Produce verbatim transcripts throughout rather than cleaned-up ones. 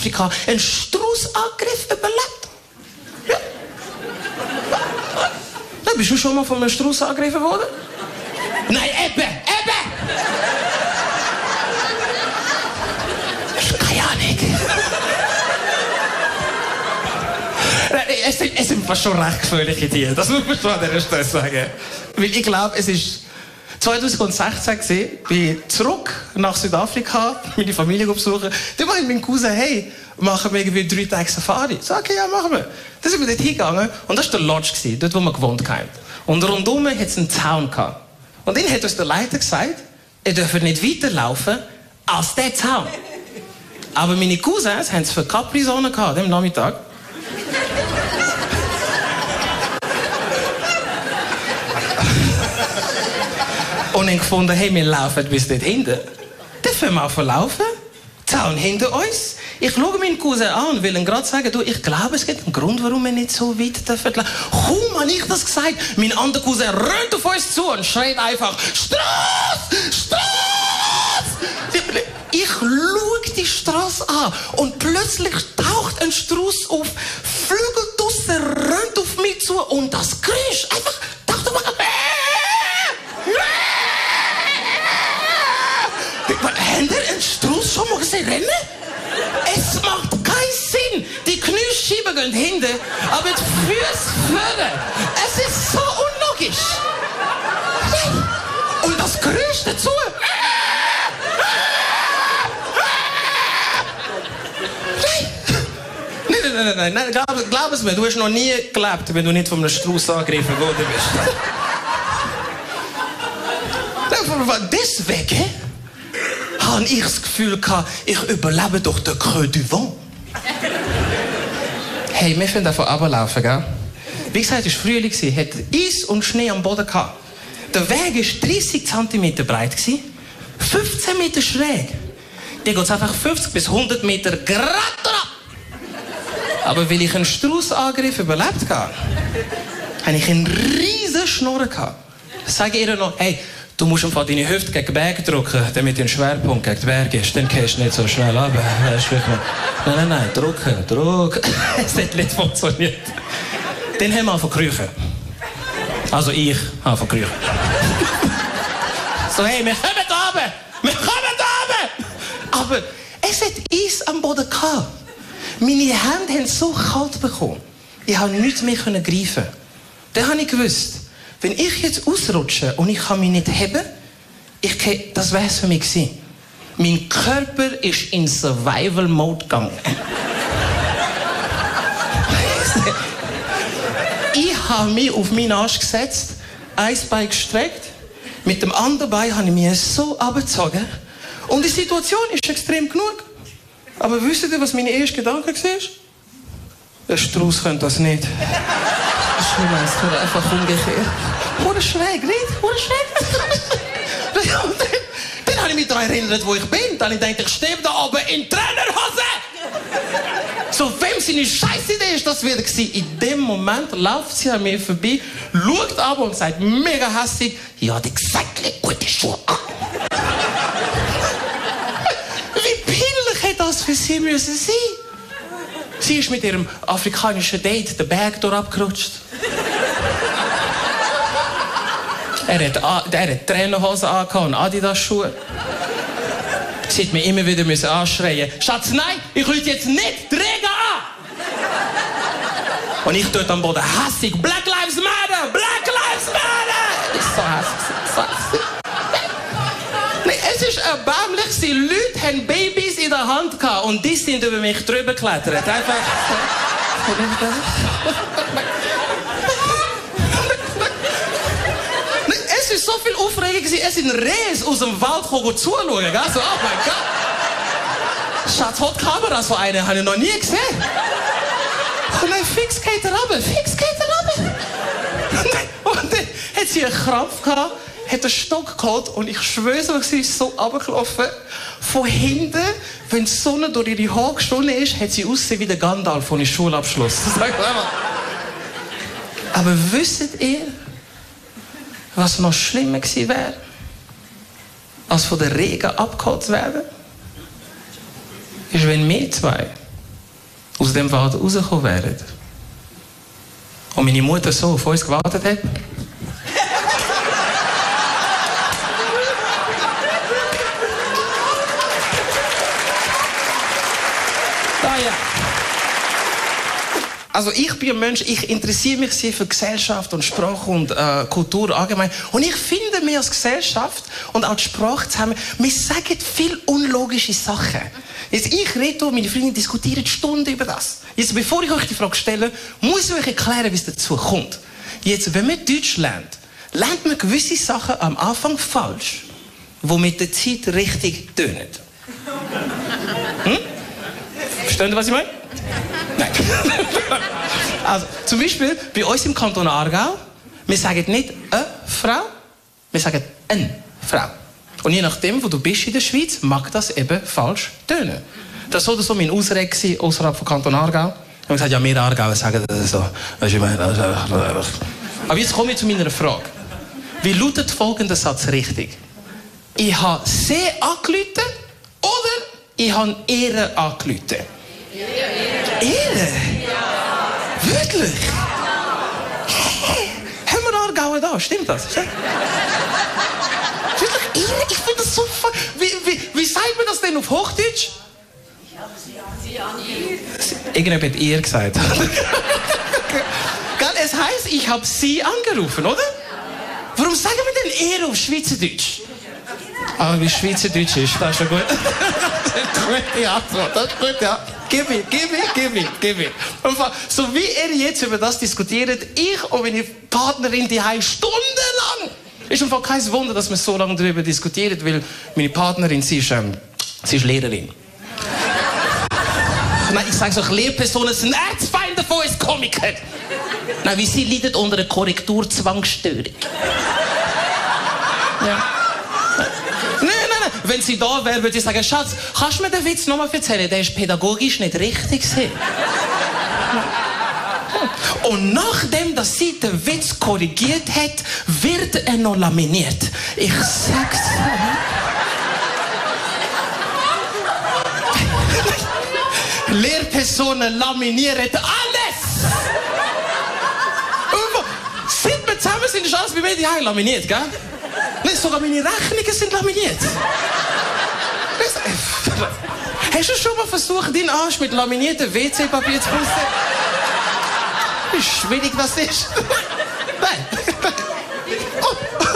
Südafrika einen Straußangriff überlebt. Ja. Da bist du schon mal von einem Strauß angegriffen worden? Nein, eben, eben! Das ist keine Ahnung. Es sind, es sind fast schon recht gefährliche Tiere, das muss man schon an dieser Stelle sagen. Weil ich glaube, es ist zwanzig sechzehn gewesen, bin ich zurück nach Südafrika, meine Familie besuchen. Dann meinte mein Cousin, hey, machen wir irgendwie drei Tage Safari. Ich sage, okay, ja, machen wir. Dann sind wir dort hingegangen und das war der Lodge, dort wo wir gewohnt haben. Und rundum hat es einen Zaun gehabt. Und dann hat uns der Leiter gesagt, ihr dürft nicht weiterlaufen als der Zaun. Aber meine Cousins haben es für Capri-Sonne gehabt, am Nachmittag. Und dann gefunden, hey, wir laufen bis dort hinten. Dann fangen wir an zu laufen. Zaun hinter uns. Ich schaue meinen Cousin an und will ihm gerade sagen, du, ich glaube, es gibt einen Grund, warum wir nicht so weit dürfen laufen. Kaum habe ich das gesagt, mein anderer Cousin rennt auf uns zu und schreit einfach, Straße! Straße! Ich schaue die Straße an und plötzlich taucht ein Strauß auf, flügelt draussen, rennt auf mich zu und das Geräusch einfach taucht auf mich. Habt ihr einen Strauß schon mal gesehen rennen? Es macht keinen Sinn. Die Kniescheiben gehen hinten, aber die Füße vorne. Es ist so unlogisch. Und das Geräusch dazu. Nein, nein, nein, nein, nein. Glaub, glaub es mir, du hast noch nie gelebt, wenn du nicht von einem Strauß angegriffen worden bist. Deswegen habe ich das Gefühl gehabt, ich überlebe doch den Creux du Vent. Hey, wir können davon runterlaufen, gell? Wie gesagt, es war Frühling, es hatte Eis und Schnee am Boden gehabt. Der Weg war dreißig Zentimeter breit, fünfzehn Meter schräg. Dann geht es einfach fünfzig bis hundert Meter gerade ab. Aber weil ich einen Straußangriff überlebt habe, habe ich einen riesen Schnorren gehabt. Ich sage ihr noch, hey, du musst einfach deine Hüfte gegen den Berg drücken, damit du einen Schwerpunkt gegen den Berg hast. Dann gehst du nicht so schnell runter. Nein, nein, nein, drücken, drücken. Es hat nicht funktioniert. Dann haben wir angefangen zu kriechen. Also ich habe angefangen zu kriechen. So, hey, wir kommen da runter! Wir kommen da runter! Aber es hat Eis am Boden gehabt. Meine Hände haben so kalt bekommen. Ich konnte nichts mehr greifen. Dann habe ich gewusst, wenn ich jetzt ausrutsche und ich kann mich nicht heben, ich kann, das wäre es für mich gewesen. Mein Körper ist in Survival-Mode gegangen. Ich habe mich auf meinen Arsch gesetzt, ein Bein gestreckt, mit dem anderen Bein habe ich mich so abgezogen. Und die Situation ist extrem genug. Aber wisst ihr, was meine erste Gedanke war? Der Strauß könnte das nicht. Es wird einfach umgekehrt. Oder schräg, nicht? Oder schräg? dann, dann habe ich mich daran erinnert, wo ich bin. Dann habe ich gedacht, ich stehe da oben in Trainerhose. So, wem seine Scheißidee ist das wieder gewesen? In dem Moment läuft sie an mir vorbei, schaut ab und sagt mega hässlich, ja, die gesagt, leg gute Schuhe an. Wie peinlich hätte das für sie müssen sein? Sie ist mit ihrem afrikanischen Date den Berg dort abgerutscht. Er hat, er hat Trainerhosen angehabt und Adidas-Schuhe. Sie hat mich immer wieder müssen anschreien. Schatz, nein, ich rufe jetzt nicht die Regen an! Und ich dort am Boden hässig. Black Lives Matter! Black Lives Matter! Ich so hässig. So hässig. Nee, es ist erbärmlich. Die Leute haben Babys in der Hand gehabt und die sind über mich drüber geklettert. Einfach. Es war so viel Aufregung. Es sind Rehs aus dem Wald zuschauen. So, oh mein Gott. Schatz, hat Kameras von einer, habe ich noch nie gesehen. Und dann fix geht er runter. Fix geht er runter. Und dann hat sie einen Krampf gehabt, hat einen Stock geholt und ich schwöre, sie ist so runtergelaufen. Von hinten, wenn die Sonne durch ihre Haare gestochen ist, hat sie ausgesehen wie der Gandalf von ihrem Schulabschluss. Aber wisst ihr, was noch schlimmer gewesen wäre, als von der Regen abgeholt zu werden? Ist, wenn wir zwei aus dem Wald rausgekommen wären und meine Mutter so auf uns gewartet hat. Ah, ja. Also ich bin ein Mensch, ich interessiere mich sehr für Gesellschaft und Sprache und äh, Kultur allgemein. Und ich finde, wir als Gesellschaft und auch die Sprache zusammen, wir sagen viel unlogische Sachen. Jetzt, ich rede und meine Freunde diskutieren Stunden über das. Jetzt, bevor ich euch die Frage stelle, muss ich euch erklären, wie es dazu kommt. Jetzt, wenn man Deutsch lernt, lernt man gewisse Sachen am Anfang falsch, die mit der Zeit richtig tönen. Hm? Verstehen Sie, was ich meine? Nein. Also, zum Beispiel bei uns im Kanton Aargau, wir sagen nicht eine Frau, wir sagen eine Frau. Und je nachdem, wo du bist in der Schweiz, mag das eben falsch tönen. Das war so oder so mein Ausrede außerhalb von Kanton Aargau. Und ich gesagt, ja, wir Aargauer sagen das so. Aber jetzt komme ich zu meiner Frage. Wie lautet folgender Satz richtig? Ich habe sie angerufen oder ich habe ihre angerufen? Ehre? Ja. Wirklich? Hey, haben wir Aargauer da? Stimmt das? Wirklich Ehre? Ich finde das so... Wie, wie, wie sagt man das denn auf Hochdeutsch? Ich habe sie an ihr. Irgendjemand hat ihr gesagt. Es heisst, ich habe sie angerufen, oder? Warum sagen wir denn Ehre auf Schweizerdeutsch? Aber wie Schweizerdeutsch ist, das ist schon gut. Das ist eine gute Antwort, das ist gut, ja. Gib mir, gib mir, gib mir, gib mir. So wie ihr jetzt über das diskutiert, ich und meine Partnerin, die haben stundenlang. Ist einfach kein Wunder, dass wir so lange darüber diskutieren, weil meine Partnerin, sie ist, ähm, sie ist Lehrerin. Nein, ich sage so, Lehrpersonen sind Erzfeinde von uns Komikern. Nein, wie sie leidet unter einer Korrekturzwangsstörung. Ja. Nein, nein, nein. Wenn sie da wäre, würde ich sagen, Schatz, kannst du mir den Witz nochmal erzählen? Der ist pädagogisch nicht richtig. Und nachdem, dass sie den Witz korrigiert hat, wird er noch laminiert. Ich sag's dir. Lehrpersonen laminieren alles. Seit wir zusammen sind, ist alles bei mir die Hause laminiert, gell? Nein, sogar meine Rechnungen sind laminiert. Hast du schon mal versucht, deinen Arsch mit laminiertem W C-Papier zu putzen? Wie schwierig das ist. Nein. Und,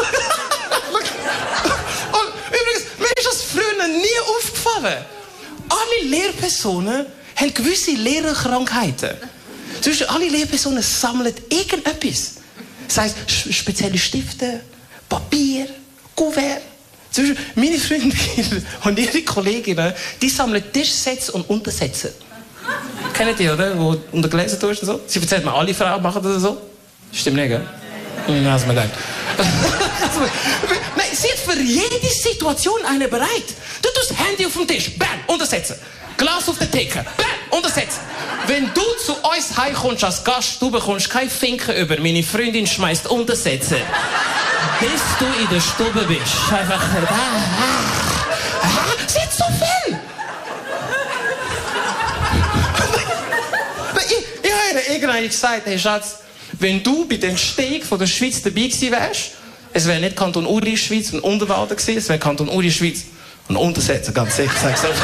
und übrigens, mir ist das früher nie aufgefallen. Alle Lehrpersonen haben gewisse Lehrerkrankheiten. Zum Beispiel, alle Lehrpersonen sammeln irgendetwas. Das heisst, spezielle Stifte, Papier, Kuvert. Zum Beispiel, meine Freundin und ihre Kolleginnen, die sammeln Tischsätze und Untersätze. Kennt ihr, oder? Wo unter Gläser tust und so. Sie erzählt mir, alle Frauen machen das so. Stimmt nicht, gell? Ja, hast du mir gedacht. Nein, sie hat für jede Situation eine bereit. Du tust das Handy auf dem Tisch, bam, Untersätze. Glas auf der Theke, bam, Untersätze. Wenn du zu uns heimkommst als Gast, du bekommst keinen Finken über. Meine Freundin schmeißt Untersätze. Bis du in der Stube bist. Einfach... Sie hat so viel! Ich, ich habe irgendwann gesagt, hey Schatz, wenn du bei dem Steg von der Schweiz dabei gewesen wärst, es wäre nicht Kanton Uri Schweiz und Unterwalden gewesen, es wäre Kanton Uri Schweiz und Untersätze, ganz sicher, sag ich so.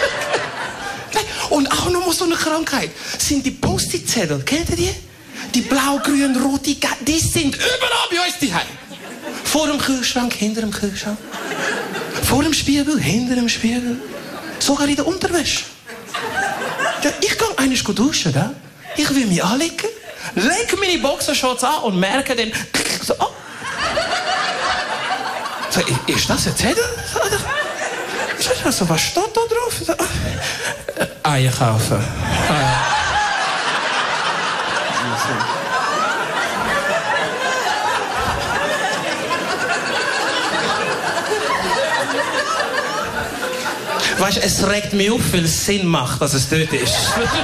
Und auch noch mal so eine Krankheit sind die Post-it-Zettel, kennt ihr die? Die blau, grün, rote, die sind überall bei uns daheim. Vor dem Kühlschrank, hinter dem Kühlschrank. Vor dem Spiegel, hinter dem Spiegel. Sogar in der Unterwäsche. Ja, ich gehe eigentlich duschen, da. Ich will mich anlegen, lege meine Boxershorts an und merke dann, so, oh. So, ist das ein Zettel? So, was steht da drauf? So, Eier kaufen. Eier. Weißt du, es regt mich auf, weil es Sinn macht, dass es dort ist.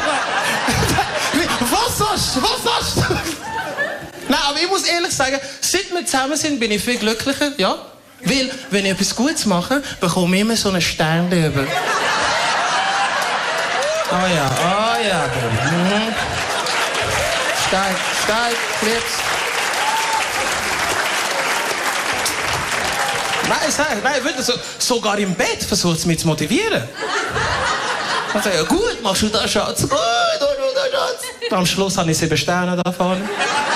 Was hast du? Was hast du? Nein, aber ich muss ehrlich sagen, seit wir zusammen sind, bin ich viel glücklicher, ja? Weil, wenn ich etwas Gutes mache, bekomme ich immer so einen Stern über. Oh ja, oh ja. Mhm. Steig, steig, flips. Nein, sag, nein, wirklich, so, sogar im Bett versucht es mich zu motivieren. Dann sage ich, gut, machst du das, Schatz? Gut, machst du das, Schatz? Am Schluss habe ich sieben Sterne da vorne.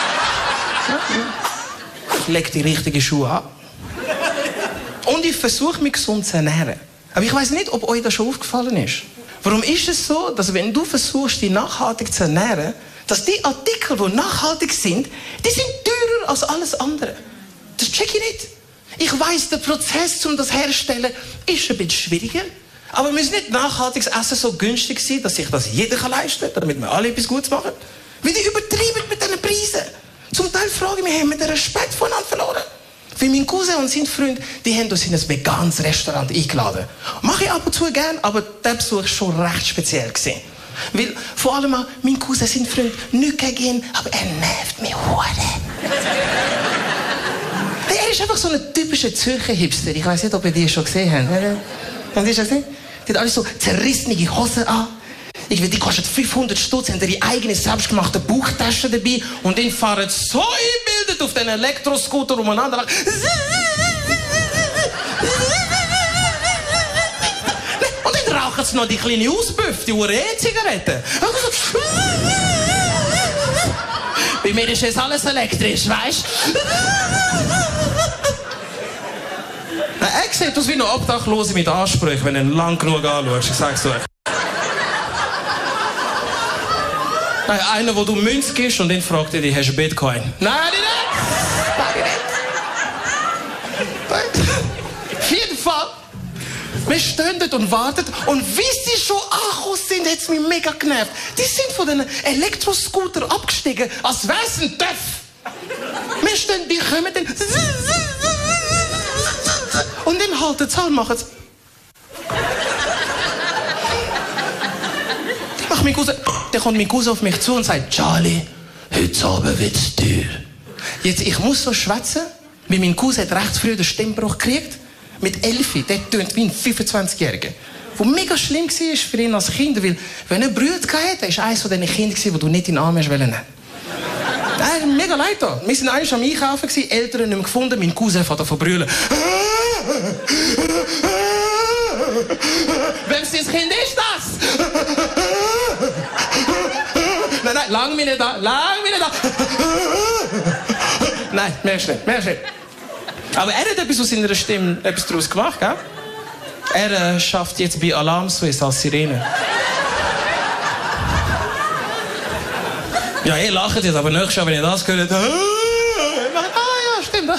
Ich lege die richtigen Schuhe an. Und ich versuche, mich gesund zu ernähren. Aber ich weiss nicht, ob euch das schon aufgefallen ist. Warum ist es so, dass wenn du versuchst, dich nachhaltig zu ernähren, dass die Artikel, die nachhaltig sind, die sind teurer als alles andere? Das check ich nicht. Ich weiss, der Prozess, um das herzustellen, ist ein bisschen schwieriger. Aber muss nicht nachhaltiges Essen so günstig sein, dass sich das jeder leisten kann, damit wir alle etwas Gutes machen? Weil die übertreiben mit diesen Preisen. Zum Teil frage ich mich, haben wir den Respekt voneinander verloren? Weil mein Cousin und sein Freund, die haben uns in ein veganes Restaurant eingeladen. Mache ich ab und zu gern, aber der Besuch war schon recht speziell gewesen. Weil vor allem auch mein Cousin, sein Freund, nicht gegen ihn, aber er nervt mich hure. Er ist einfach so ein typischer Zürcher Hipster. Ich weiß nicht, ob ihr die schon gesehen habt. Haben die schon gesehen? Die hat alles so zerrissene Hosen an. Ich will, die kostet fünfhundert Stutz, haben ihre eigene selbstgemachte Bauchtasche dabei und dann fahren so eingebildet auf den Elektroscooter umeinander. Und dann rauchen sie noch die kleine Auspuff, die E-Zigaretten. Bei mir ist jetzt alles elektrisch, weißt du? Er sieht aus wie ein Obdachloser mit Ansprüchen, wenn du ihn lang genug anschaust. Ich sag's euch. Nein, einer, wo du Münz gibst und dann fragt er dich, hast du Bitcoin? Nein, nicht. Nein, nicht. Auf jeden Fall. Wir stehen dort und warten. Und wie sie schon angekommen sind, hat es mich mega genervt. Die sind von den Elektroscooter abgestiegen, als wäre es ein Töff. Wir stehen, die kommen dann. Und dann halten sie an, machen sie. Mach mein Cousin. Dann kommt mein Cousin auf mich zu und sagt, Charlie, heute Abend wird's teuer. Jetzt, ich muss so schwätzen, weil mein Cousin hat recht früh den Stimmbruch gekriegt. Mit elf, der tönt wie ein fünfundzwanzigjähriger. Was mega schlimm war für ihn als Kind, weil, wenn er Brüder hatte, war eines von diesen Kindern, die du nicht in den Arm hast wollen. Er hat mega leid da. Wir waren einmal am Einkaufen, Eltern nicht mehr gefunden, mein Cousin fährt an zu brüllen. Welches Kind ist das? Nein, nein, lang mich nicht da, lang mich nicht da. Nein, merkst du nicht, merkst du nicht. Aber er hat etwas aus seiner Stimme etwas daraus gemacht, gell? Er äh, schafft jetzt bei Alarm Swiss als Sirene. Ja, ihr lacht jetzt, aber nächstes Jahr, wenn ihr das hört, ah ja, stimmt.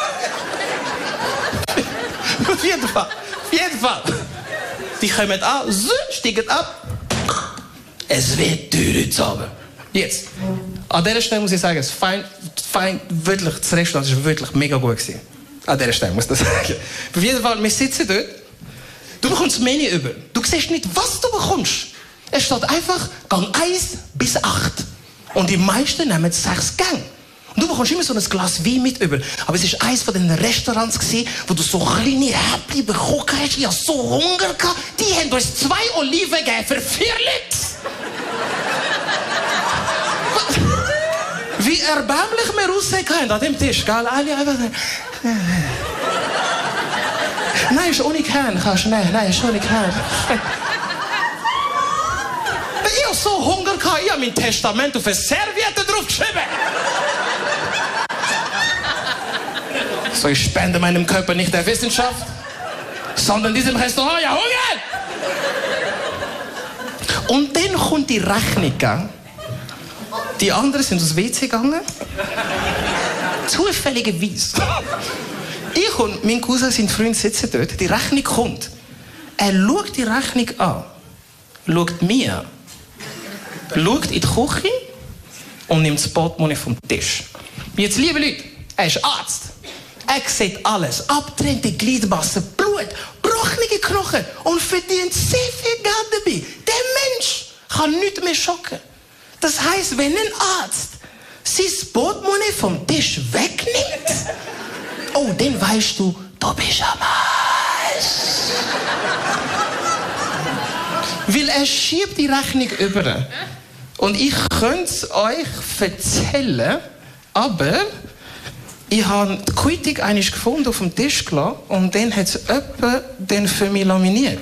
Auf jeden Fall, auf jeden Fall. Die kommen an, steigen ab. Es wird teuer heute Abend. Jetzt, an dieser Stelle muss ich sagen, es fein, fein, wirklich, das Restaurant war wirklich mega gut gewesen. An dieser Stelle muss ich das sagen. Auf jeden Fall, wir sitzen dort. Du bekommst das Menü über. Du siehst nicht, was du bekommst. Es steht einfach Gang eins bis acht. Und die meisten nehmen sechs Gänge. Und du bekommst immer so ein Glas Wein mit über. Aber es war eines von den Restaurants, wo du so kleine Häppchen bekommen hast. Ich hatte so Hunger gehabt. Die haben uns zwei Oliven gegeben für vier Liter. Wie erbärmlich wir aussehen können an dem Tisch. Gell? Alle einfach... Nein, ist ohne Kern. Nein, nein, ist ohne Kern. Ich hatte so Hunger gehabt, ich habe mein Testament auf eine Serviette draufgeschrieben. So, ich spende meinem Körper nicht der Wissenschaft, sondern diesem Restaurant. Ja, Hunger! Und dann kommt die Rechnung. Gell? Die anderen sind aufs W C gegangen. Zufälligerweise. Ich und mein Cousin, sein Freund, sitzen dort. Die Rechnung kommt. Er schaut die Rechnung an. Schaut mir an. Schaut in die Küche und nimmt das Portemonnaie vom Tisch. Jetzt, liebe Leute, er ist Arzt. Er sieht alles. Abgetrennte Gliedmassen, Blut, gebrochene Knochen und verdient sehr viel Geld dabei. Der Mensch kann nichts mehr schocken. Das heisst, wenn ein Arzt sein Portemonnaie vom Tisch wegnimmt, oh, dann weißt du, du bist am Arsch. Weil er schiebt die Rechnung über. Und ich könnte es euch erzählen, aber ich habe die Quittung einmal gefunden auf dem Tisch gelassen und dann hat es jemand den für mich laminiert.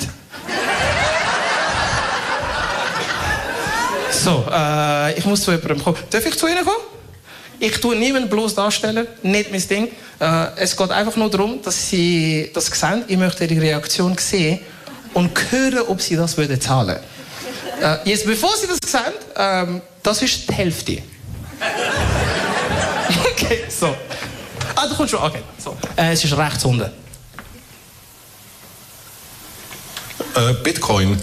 So, äh, ich muss zu jemandem kommen. Darf ich zu Ihnen kommen? Ich tue niemanden bloß darstellen, nicht mein Ding. Äh, es geht einfach nur darum, dass Sie das sehen. Ich möchte Ihre Reaktion sehen und hören, ob Sie das würden zahlen. Äh, jetzt, bevor Sie das sehen, ähm, das ist die Hälfte. Okay, so. Ah, du kommst schon. Okay, so. Äh, es ist rechts unten. Äh, Bitcoin.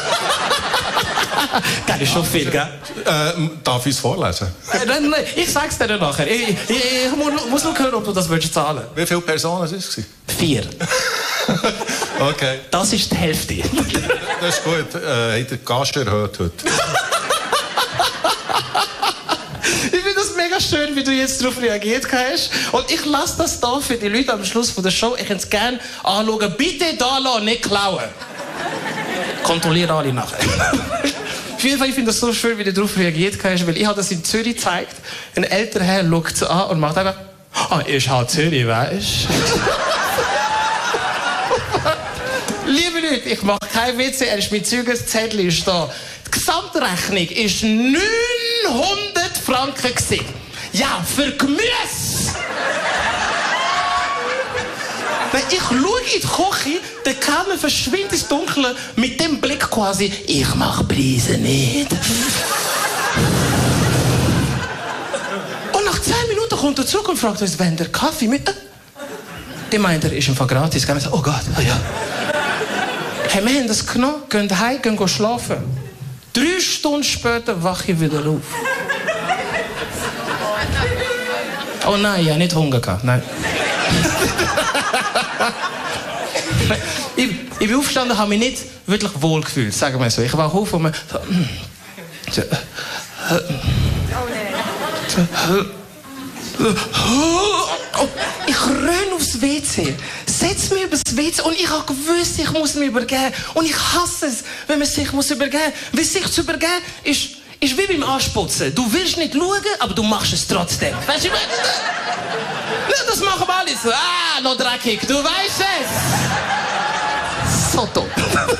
Das ist schon viel, gell? Äh, darf ich es vorlesen? Äh, nein, nein, ich sag's dir nachher. Ich, ich, ich muss nur hören, ob du das willst zahlen. Wie viele Personen war es? Vier. Okay. Das ist die Hälfte. Das ist gut. Äh, hat der Gast erhöht heute? Ich finde das mega schön, wie du jetzt darauf reagiert hast. Und ich lasse das da für die Leute am Schluss von der Show. Ich würde es gerne anschauen. Bitte da lassen, nicht klauen. Kontrolliere alle nachher. Auf jeden Fall, ich finde das so schön, wie du darauf reagiert hast, weil ich habe das in Zürich gezeigt. Ein älterer Herr schaut so an und macht einfach, ah, oh, ist halt Zürich, weißt Liebe Leute, ich mache kein Witz, er ist mit Zügen, das Zettel ist da. Die Gesamtrechnung ist neunhundert Franken gewesen. Ja, für Gemüse! Wenn ich schaue in die Küche, der Kellner verschwindet ins Dunkle mit dem Blick quasi, ich mache Preise nicht. Und nach zehn Minuten kommt er zurück und fragt uns, wenn der Kaffee mit... Der meint, er ist einfach gratis. Und ich sage, oh Gott, oh ja. Hey, wir haben das genommen, gehen heim, gehen schlafen. Drei Stunden später wache ich wieder auf. Oh nein, ich habe nicht Hunger gehabt, nein. ich, ich bin aufgestanden, habe mich nicht wirklich wohl gefühlt, sagen wir so. Ich war auf und mir so, so, oh, ich renne aufs W C, setze mich übers W C und ich habe gewusst, ich muss mich übergeben. Und ich hasse es, wenn man sich muss übergeben muss. Weil sich zu übergeben ist, ist wie beim Ansputzen. Du willst nicht schauen, aber du machst es trotzdem. Weißt du, das machen wir alle so. Ah, noch dreckig, du weißt es. So top.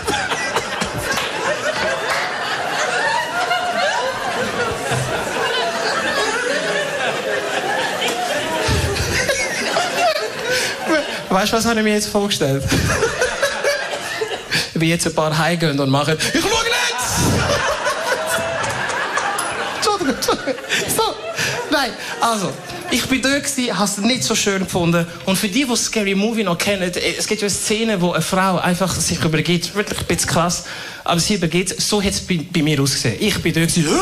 Weißt du, was habe ich mir jetzt vorgestellt? Wie jetzt ein paar heimgehen und machen, ich schaue nicht! Entschuldigung, Entschuldigung. So. Nein, also, ich bin dort gewesen, habe es nicht so schön gefunden. Und für die, die Scary Movie noch kennen, es gibt ja eine Szene, wo eine Frau einfach sich übergeht, wirklich ein bisschen krass, aber sie übergeht, so hat es bei, bei mir ausgesehen. Ich bin dort gewesen,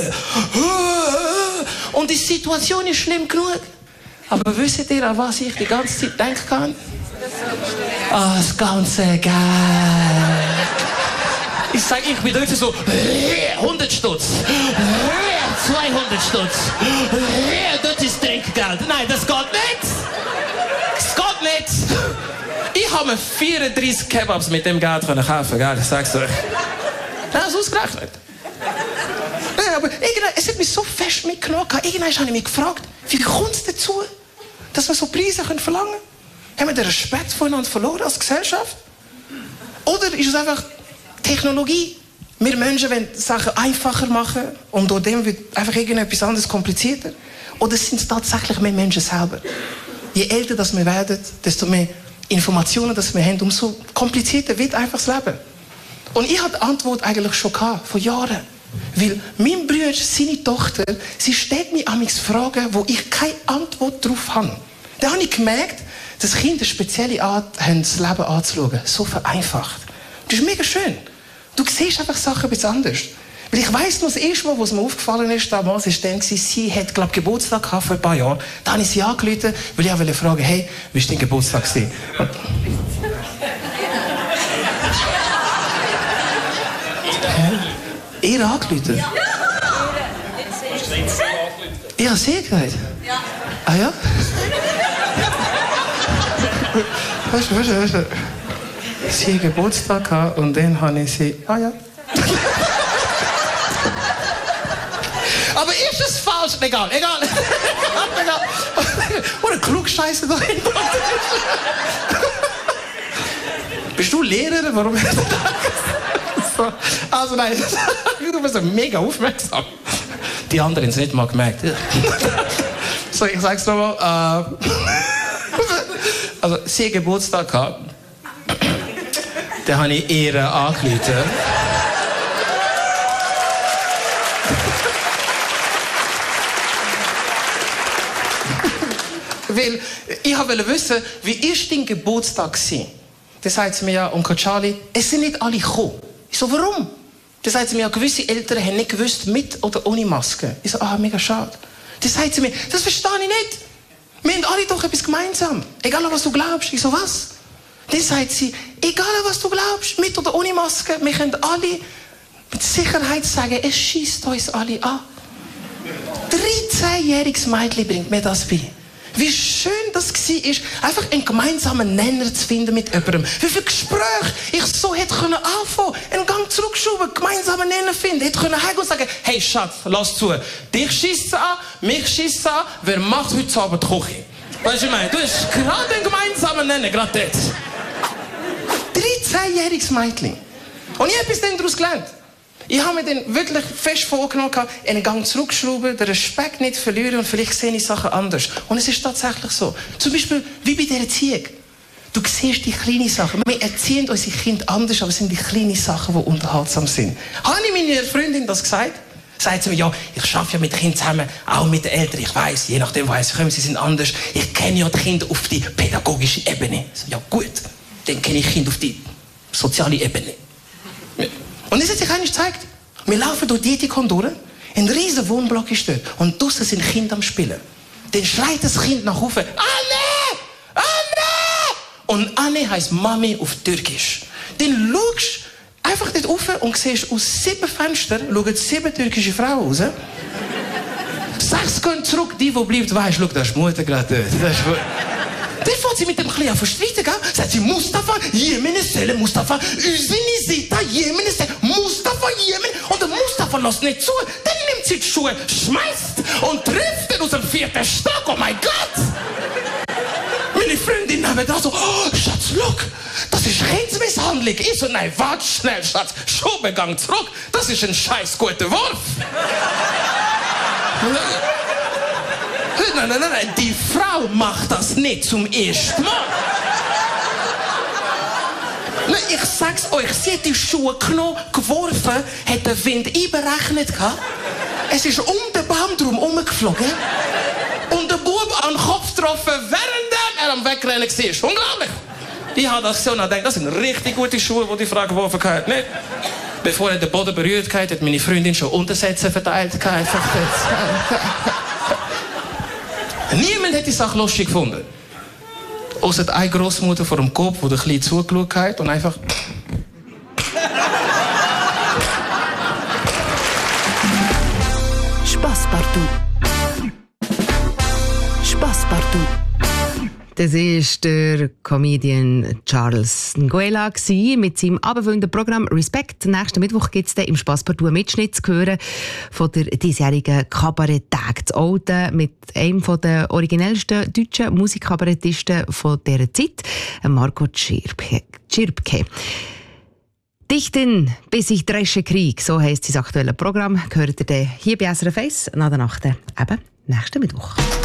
und die Situation ist schlimm genug. Aber wisst ihr, an was ich die ganze Zeit denken kann? Ah, oh, das ganze Geld. Ich sage, ich bin dort so, hundert Stutz, zweihundert Stutz, das ist Trinkgeld. Nein, das geht nicht. Das geht nicht. Ich habe mir vierunddreißig Kebabs mit dem Geld kaufen können, ich sag's euch. Das ist ausgerechnet. Ja, aber es hat mich so fest mitgenommen. Irgendwann habe ich mich gefragt, wie kommt es dazu, dass wir so Preise verlangen können? Haben wir den Respekt voneinander verloren als Gesellschaft? Oder ist es einfach Technologie? Wir Menschen wollen Sachen einfacher machen und durch dem wird einfach irgendetwas anderes komplizierter. Oder sind es tatsächlich mehr Menschen selber? Je älter das wir werden, desto mehr Informationen das wir haben, umso komplizierter wird einfach das Leben. Und ich hatte die Antwort eigentlich schon gehabt, vor Jahren. Weil mein Bruder, seine Tochter, sie stellt mir amigs Fragen, wo ich keine Antwort darauf habe. Dann habe ich gemerkt, dass Kinder eine spezielle Art haben, das Leben anzuschauen. So vereinfacht. Das ist mega schön. Du siehst einfach Sachen ein bisschen anders. Weil ich weiss noch, das erste Mal, was mir aufgefallen ist, damals, war dann, sie hat, glaube ich, Geburtstag gehabt vor ein paar Jahren. Da habe ich sie angerufen, weil ich wollte fragen, hey, wie war dein Geburtstag? Und ihr angerufen? Ja. Ich habe sie gesagt? Ja. Ah ja? Weißt du, weißt du, weißt du. Sie hat Geburtstag gehabt und dann habe ich sie... Ah ja. Aber ist es falsch? Egal, egal. egal, egal. Oder Klugscheiße dahinter. Bist du Lehrer? Warum? so. Also nein, du bist mega aufmerksam. Die anderen haben es nicht mal gemerkt. so, ich sag's nochmal. Äh, also, sie hat Geburtstag gehabt. Da habe ich ihr angerufen. Weil ich wollte wissen, wie war dein Geburtstag war? Dann sagt sie mir ja, Onkel Charlie, es sind nicht alle gekommen. Ich so, warum? Dann sagt sie mir ja, gewisse Eltern haben nicht gewusst, mit oder ohne Maske. Ich so, ah, mega schade. Dann sagt sie mir, das verstehe ich nicht. Wir haben alle doch etwas gemeinsam. Egal, was du glaubst. Ich so, was? Dann sagt sie, egal, was du glaubst, mit oder ohne Maske, wir können alle mit Sicherheit sagen, es schießt uns alle an. dreizehnjähriges Mädchen bringt mir das bei. Wie schön das war, einfach einen gemeinsamen Nenner zu finden mit jemandem. Wie viel Gespräche ich so hätte können anfangen, einen Gang zurückschrauben, gemeinsamen Nenner finden, hätte können heimgehen und sagen, hey Schatz, lass zu, dich schießt es an, mich schießt es an, wer macht heute Abend die Küche? Weißt du, ich meine, du hast gerade einen gemeinsamen Nenner, gerade jetzt. dreizehnjähriges Mädchen. Und ich habe etwas daraus gelernt. Ich habe mir dann wirklich fest vorgenommen, einen Gang zurückschrauben, den Respekt nicht verlieren und vielleicht sehe ich Sachen anders. Und es ist tatsächlich so. Zum Beispiel wie bei der Erziehung. Du siehst die kleinen Sachen. Wir erziehen unsere Kinder anders, aber es sind die kleinen Sachen, die unterhaltsam sind. Habe ich meiner Freundin das gesagt? Sagt sie mir, ja, ich arbeite ja mit Kindern zusammen, auch mit den Eltern. Ich weiss, je nachdem, woher sie kommen, sie sind anders. Ich kenne ja die Kinder auf die pädagogische Ebene. So, ja gut, dann kenne ich Kinder auf die soziale Ebene. Und das hat sich eigentlich gezeigt. Wir laufen durch die Dietikon durch, ein riesen Wohnblock ist dort und draussen sind Kinder am Spielen. Dann schreit das Kind nach oben, Anne! Anne! Und Anne heisst Mami auf Türkisch. Dann schaust du einfach dort rauf und siehst aus sieben Fenstern schauen sieben türkische Frauen raus. Sechs gehen zurück, die, die bleibt, weisst, schau, da ist die Mutter gerade dort. Dann fängt sie mit dem Kleinen an streiten, gell? Sagt sie, Mustafa, Jemen, Sele, Mustafa, Usini, Sita, Jemen, Sele, Mustafa, Jemen. Und der Mustafa lässt nicht zu. Dann nimmt sie die Schuhe, schmeißt und trifft ihn aus dem vierten Stock. Oh mein Gott! Meine Freundin haben da so, oh, Schatz, look, das ist Kindsmisshandlung. Ich so, nein, warte schnell, Schatz, Schuhbegang zurück. Das ist ein scheiß guter Wurf. Nein, nein, nein, nein, die Frau macht das nicht zum ersten Mal. Nein, ich sag's euch, sie hat die Schuhe genommen, geworfen, hat den Wind einberechnet. Es ist um den Baum drum herumgeflogen. Und der Bub an den Kopf getroffen, während er am Wegrennen war. Unglaublich. Ich habe das gesehen und gedacht, das sind richtig gute Schuhe, die die Frau geworfen hat. Nicht? Bevor er den Boden berührt hat, hat meine Freundin schon Untersätze verteilt. Niemand hat die Sache lustig gefunden. Außer eine Großmutter vor dem Kopf, die der Kleine zugeschaut hat und einfach... Spasspartout. Spasspartout. Das war der Comedian Charles Nguela mit seinem abendfüllenden Programm «Respekt». Nächsten Mittwoch gibt es im Spasspartout einen Mitschnitt zu hören von der diesjährigen Kabarett-Tag zu Olten mit einem der originellsten deutschen Musikkabarettisten von dieser Zeit, Marco Tschirpke. «Dichten, bis ich dresche Krieg», so heisst das aktuelle Programm. Hört ihr hier bei S R F eins nach der Nacht, eben nächsten Mittwoch.